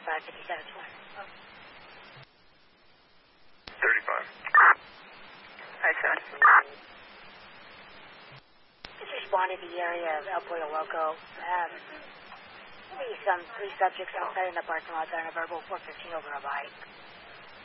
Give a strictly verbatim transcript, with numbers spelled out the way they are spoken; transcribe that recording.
thirty-five fifty-seven twenty. thirty-five. Hi, son. Just responded to the area of El Pollo Loco. Um, maybe some three subjects outside in the parking lot there on a verbal four fifteen over a bike.